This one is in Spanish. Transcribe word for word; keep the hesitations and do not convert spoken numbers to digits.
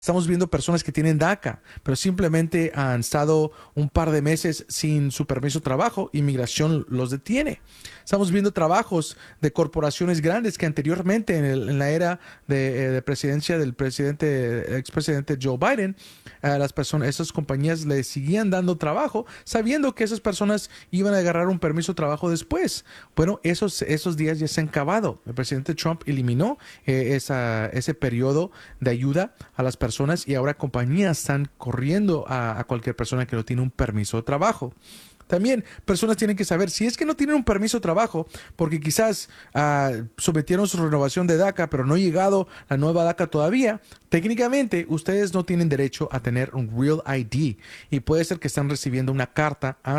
Estamos viendo personas que tienen DACA, pero simplemente han estado un par de meses sin su permiso de trabajo, inmigración los detiene. Estamos viendo trabajos de corporaciones grandes que anteriormente en, el- en la era de, eh, de presidencia del presidente, expresidente Joe Biden, a las personas, esas compañías le seguían dando trabajo, sabiendo que esas personas iban a agarrar un permiso de trabajo después. Bueno, esos, esos días ya se han acabado. El presidente Trump eliminó eh, esa, ese periodo de ayuda a las personas y ahora compañías están corriendo a, a cualquier persona que no tiene un permiso de trabajo. También personas tienen que saber si es que no tienen un permiso de trabajo, porque quizás ah, sometieron su renovación de DACA, pero no ha llegado la nueva DACA todavía. Técnicamente, ustedes no tienen derecho a tener un Real I D y puede ser que están recibiendo una carta a